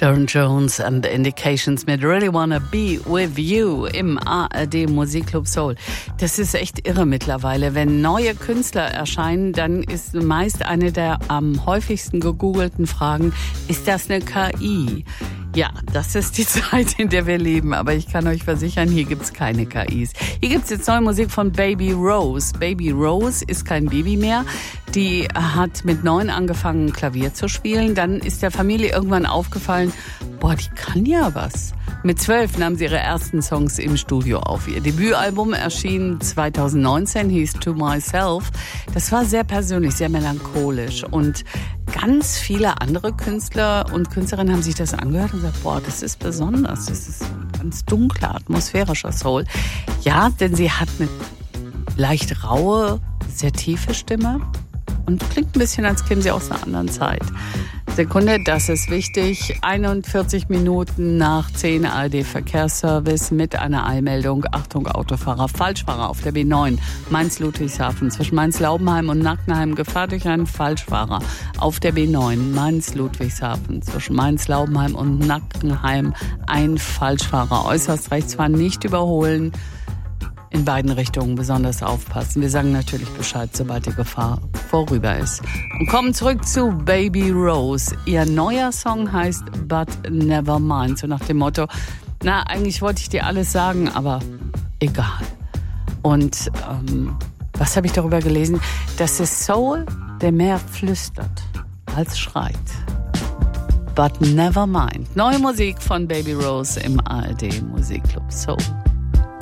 Darren Jones and the Indications mit Really Wanna Be With You im ARD Musikclub Soul. Das ist echt irre mittlerweile. Wenn neue Künstler erscheinen, dann ist meist eine der am häufigsten gegoogelten Fragen, ist das eine KI? Ja, das ist die Zeit, in der wir leben. Aber ich kann euch versichern, hier gibt's keine KIs. Hier gibt's jetzt neue Musik von Baby Rose. Baby Rose ist kein Baby mehr. Die hat mit 9 angefangen, Klavier zu spielen. Dann ist der Familie irgendwann aufgefallen, boah, die kann ja was. Mit 12 nahm sie ihre ersten Songs im Studio auf. Ihr Debütalbum erschien 2019, hieß To Myself. Das war sehr persönlich, sehr melancholisch. Und ganz viele andere Künstler und Künstlerinnen haben sich das angehört und gesagt, boah, das ist besonders. Das ist ganz dunkler, atmosphärischer Soul. Ja, denn sie hat eine leicht raue, sehr tiefe Stimme und klingt ein bisschen, als käme sie aus einer anderen Zeit. Sekunde, das ist wichtig. 41 Minuten nach 10 ARD Verkehrsservice mit einer Eilmeldung. Achtung, Autofahrer, Falschfahrer auf der B9. Mainz-Ludwigshafen zwischen Mainz-Laubenheim und Nackenheim. Gefahr durch einen Falschfahrer auf der B9. Mainz-Ludwigshafen zwischen Mainz-Laubenheim und Nackenheim. Ein Falschfahrer. Äußerst rechts fahren, nicht überholen. In beiden Richtungen besonders aufpassen. Wir sagen natürlich Bescheid, sobald die Gefahr vorüber ist. Und kommen zurück zu Baby Rose. Ihr neuer Song heißt But Never Mind. So nach dem Motto, na, eigentlich wollte ich dir alles sagen, aber egal. Und was habe ich darüber gelesen? Das ist Soul, der mehr flüstert als schreit. But Never Mind. Neue Musik von Baby Rose im ARD Musikclub Soul.